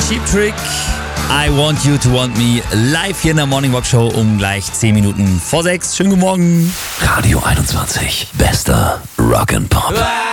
Cheap Trick. I Want You to Want Me live hier in der Morning Walk Show um gleich 10 Minuten vor 6. Schönen guten Morgen. Radio 21. Bester Rock and Pop.